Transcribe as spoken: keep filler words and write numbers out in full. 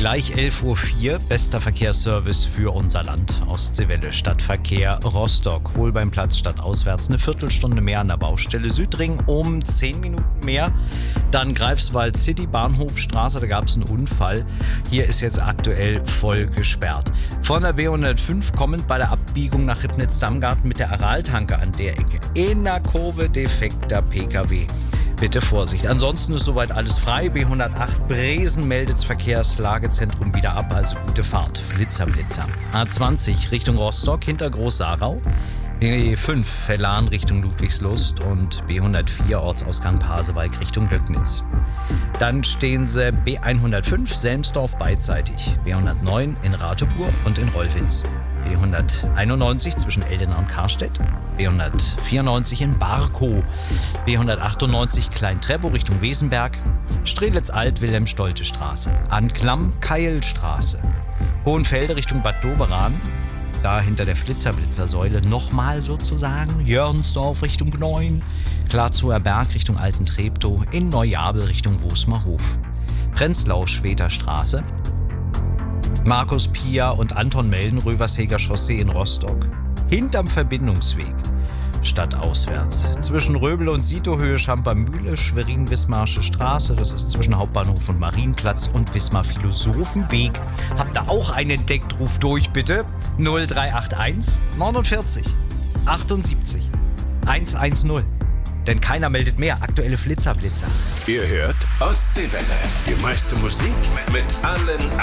Gleich elf Uhr vier, bester Verkehrsservice für unser Land. Ostseewelle Stadtverkehr Rostock. Holbeinplatz stadtauswärts eine Viertelstunde mehr an der Baustelle. Südring um zehn Minuten mehr. Dann Greifswald City, Bahnhofstraße, da gab es einen Unfall. Hier ist jetzt aktuell voll gesperrt. Von der B hundertfünf kommend bei der Abbiegung nach Ribnitz-Damgarten mit der Araltanke an der Ecke. In der Kurve defekter P K W. Bitte Vorsicht. Ansonsten ist soweit alles frei. B hundertacht Bresen meldet das Verkehrslagezentrum wieder ab, also gute Fahrt. Flitzer, Blitzer. A zwanzig Richtung Rostock hinter Groß-Sarau. B fünf Vellan Richtung Ludwigslust und B hundertvier Ortsausgang Pasewalk Richtung Löcknitz. Dann stehen sie B hundertfünf Selmsdorf beidseitig, B hundertneun in Rateburg und in Rollwitz. B hunderteinundneunzig zwischen Eldena und Karstedt, B hundertvierundneunzig in Barkow, B hundertachtundneunzig Klein-Treppow Richtung Wesenberg, Strelitz-Alt Wilhelm-Stolte-Straße, Anklam-Keilstraße, Hohenfelde Richtung Bad Doberan, da hinter der Flitzer-Blitzer-Säule nochmal sozusagen, Jörnsdorf Richtung Gneuen, Klarzuer Berg Richtung Alten Treptow, in Neujabel Richtung Wosmerhof, Prenzlau-Schweter Straße, Markus Pia und Anton Melden, Röversheger Chaussee in Rostock. Hinterm Verbindungsweg. Stadtauswärts. Zwischen Röbel und Sitohöhe Schampermühle, Schwerin-Wismarsche Straße. Das ist zwischen Hauptbahnhof und Marienplatz und Wismar Philosophenweg. Habt ihr auch einen entdeckt? Ruf durch bitte. null drei acht eins neunundvierzig achtundsiebzig hundertzehn. Denn keiner meldet mehr. Aktuelle Flitzer-Blitzer. Ihr hört Ostseewelle. Die meiste Musik mit allen